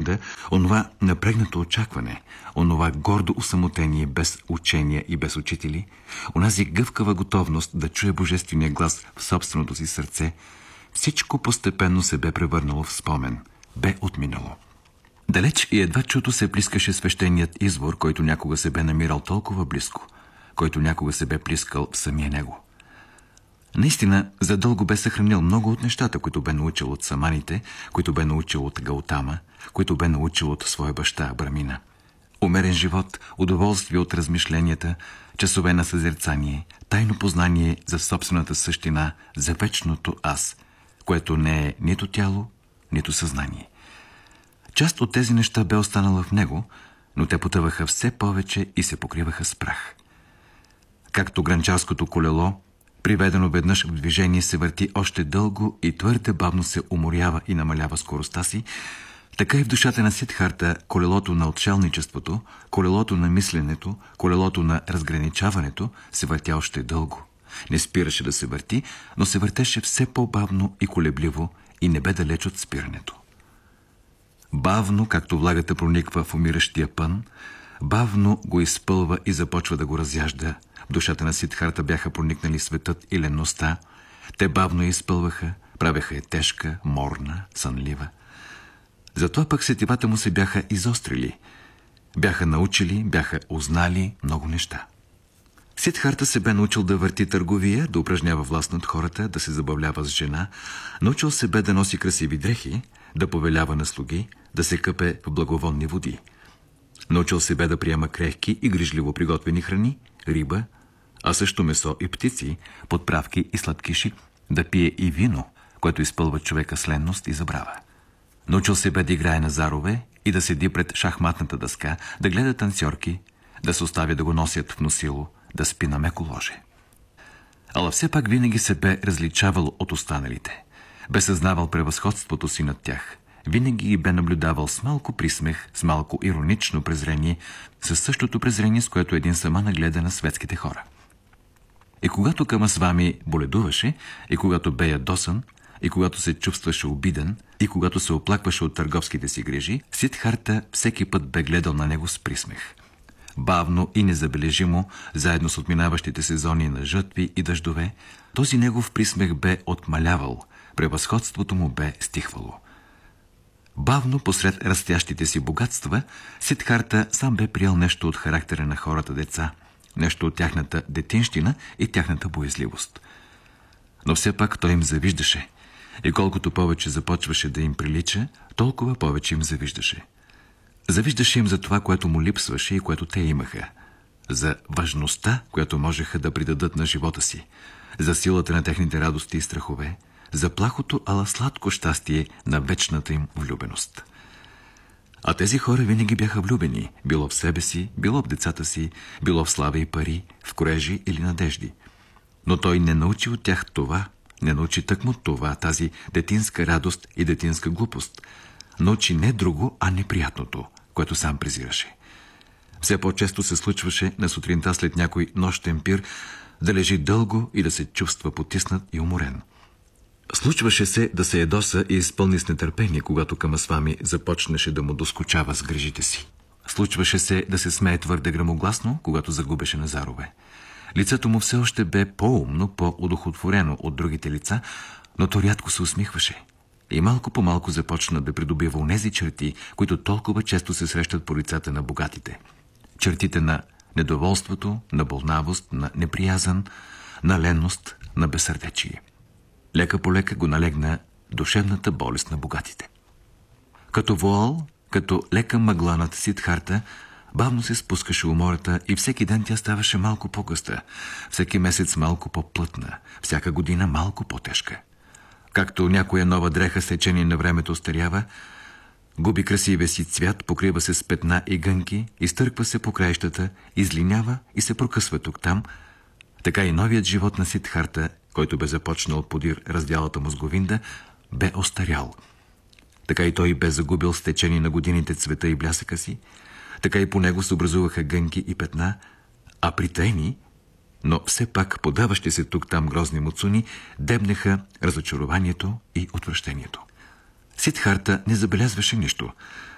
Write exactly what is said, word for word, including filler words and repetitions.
Говинда, онова напрегнато очакване, онова гордо усамотение без учения и без учители, онази гъвкава готовност да чуе божествения глас в собственото си сърце, всичко постепенно се бе превърнало в спомен, бе отминало. Далеч и едва чуто се плискаше свещеният извор, който някога се бе намирал толкова близко, който някога се бе плискал в самия него. Наистина, задълго бе съхранил много от нещата, които бе научил от саманите, които бе научил от Гаутама, които бе научил от своя баща Брамина. Умерен живот, удоволствие от размишленията, часове на съзерцание, тайно познание за собствената същина, за вечното аз, което не е нито тяло, нито съзнание. Част от тези неща бе останала в него, но те потъваха все повече и се покриваха с прах. Както гранчарското колело, приведено веднъж в движение, се върти още дълго и твърде бавно се уморява и намалява скоростта си, така и в душата на Сидхарта колелото на отшелничеството, колелото на мисленето, колелото на разграничаването се въртя още дълго. Не спираше да се върти, но се въртеше все по-бавно и колебливо и не бе далеч от спирането. Бавно, както влагата прониква в умиращия пън, бавно го изпълва и започва да го разяжда. В душата на Сидхарта бяха проникнали светът и леността. Те бавно я изпълваха, правеха я тежка, морна, сънлива. Затова пък сетивата му се бяха изострили. Бяха научили, бяха узнали много неща. Сидхарта се бе научил да върти търговия, да упражнява власт над хората, да се забавлява с жена, научил се бе да носи красиви дрехи, да повелява на слуги, да се къпе в благовонни води. Научил се бе да приема крехки и грижливо приготвени храни, риба, а също месо и птици, подправки и сладкиши, да пие и вино, което изпълва човека с ленност и забрава. Научил се бе да играе на зарове и да седи пред шахматната дъска, да гледа танцорки, да се оставя да го носят в носило, да спи на меко ложе. Ала все пак винаги се бе различавал от останалите. Бе съзнавал превъзходството си над тях. Винаги ги бе наблюдавал с малко присмех, с малко иронично презрение, със същото презрение, с което един сама нагледа на светските хора. И когато Камасвами боледуваше, и когато бе ядосан, и когато се чувстваше обиден, и когато се оплакваше от търговските си грижи, Сидхарта всеки път бе гледал на него с присмех. Бавно и незабележимо, заедно с отминаващите сезони на жътви и дъждове, този негов присмех бе отмалявал, превъзходството му бе стихвало. Бавно, посред растящите си богатства, Сидхарта сам бе приел нещо от характера на хората деца, нещо от тяхната детинщина и тяхната боязливост. Но все пак той им завиждаше, и колкото повече започваше да им прилича, толкова повече им завиждаше. Завиждаше им за това, което му липсваше и което те имаха, за важността, която можеха да придадат на живота си, за силата на техните радости и страхове, за плахото, ала сладко щастие на вечната им влюбеност. А тези хора винаги бяха влюбени, било в себе си, било в децата си, било в слава и пари, в корежи или надежди. Но той не научи от тях това, не научи тъкмо това, тази детинска радост и детинска глупост. Научи не друго, а неприятното, което сам презираше. Все по-често се случваше на сутринта след някой нощен пир да лежи дълго и да се чувства потиснат и уморен. Случваше се да се ядоса и изпълни с нетърпение, когато Камасвами започнеше да му доскучава с грижите си. Случваше се да се смее твърде грамогласно, когато загубеше на зарове. Лицето му все още бе по-умно, по-удохотворено от другите лица, но то рядко се усмихваше. И малко по малко започна да придобива онези черти, които толкова често се срещат по лицата на богатите. Чертите на недоволството, на болнавост, на неприязън, на ленност, на безсърдечие. Лека по лека го налегна душевната болест на богатите. Като вуал, като лека мъгла над Сидхарта, бавно се спускаше умората и всеки ден тя ставаше малко по-гъста, всеки месец малко по-плътна, всяка година малко по-тежка. Както някоя нова дреха с течение на времето остарява, губи красивия си цвят, покрива се с петна и гънки, изтърква се по краищата, излинява и се прокъсва тук-там, така и новият живот на Сидхарта, който бе започнал подир раздялата му с Говинда, бе остарял. Така и той бе загубил с течение на годините цвета и блясъка си, така и по него се образуваха гънки и петна, а притайни, но все пак подаващи се тук-там грозни муцуни, дебнеха разочарованието и отвращението. Сидхарта не забелязваше нищо,